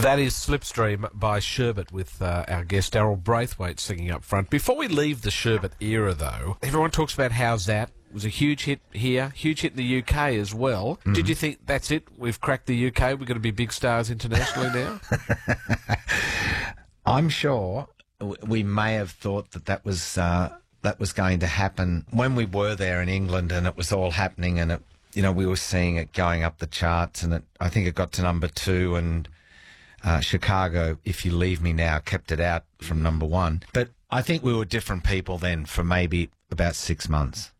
That is Slipstream by Sherbet with our guest Daryl Braithwaite singing up front. Before we leave the Sherbet era, though, everyone talks about How's That? It was a huge hit here, huge hit in the UK as well. Mm. Did you think that's it? We've cracked the UK. We're going to be big stars internationally now? I'm sure we may have thought that was going to happen when we were there in England, and it was all happening, and it, we were seeing it going up the charts, and I think it got to number 2, and Chicago, If You Leave Me Now, kept it out from number 1. But I think we were different people then for maybe about 6 months,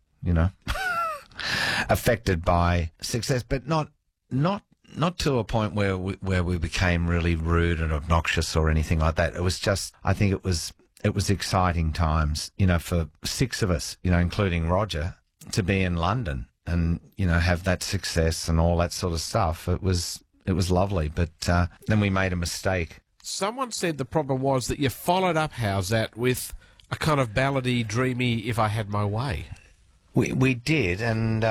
affected by success, but not to a point where we became really rude and obnoxious or anything like that. It was just, I think it was exciting times, for 6 of us, including Roger, to be in London and, have that success and all that sort of stuff. It was lovely, but then we made a mistake. Someone said the problem was that you followed up How's That with a kind of ballady, dreamy If I Had My Way. We did, and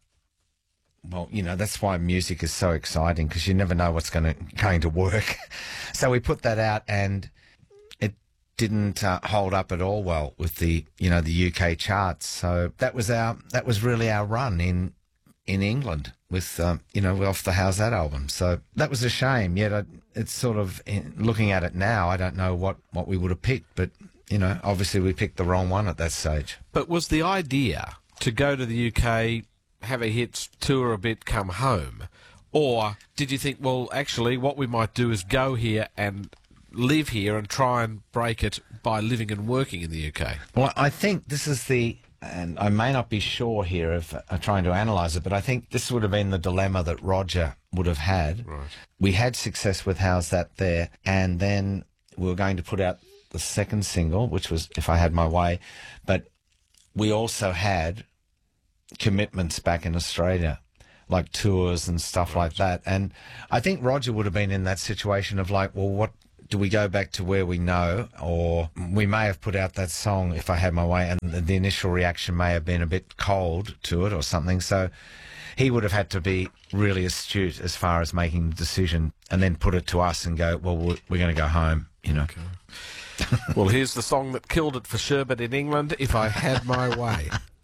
that's why music is so exciting, because you never know what's going to work. So we put that out, and it didn't hold up at all well with the UK charts. So that was really our run in England with off the How's That album. So that was a shame. Yet it's sort of, looking at it now, I don't know what we would have picked, but obviously we picked the wrong one at that stage. But was the idea to go to the UK, have a hits, tour a bit, come home? Or did you think, well, actually, what we might do is go here and live here and try and break it by living and working in the UK? Well, I think this is and I may not be sure here of trying to analyse it, but I think this would have been the dilemma that Roger would have had. Right. We had success with How's That there, and then we were going to put out the second single, which was If I Had My Way, but we also had commitments back in Australia, like tours and stuff like that. And I think Roger would have been in that situation of like, well, what do we go back to where we know? Or we may have put out that song, If I Had My Way, and the initial reaction may have been a bit cold to it or something. So he would have had to be really astute as far as making the decision and then put it to us and go, well, we're going to go home, Okay. Well, here's the song that killed it for Sherbet in England, If I Had My Way.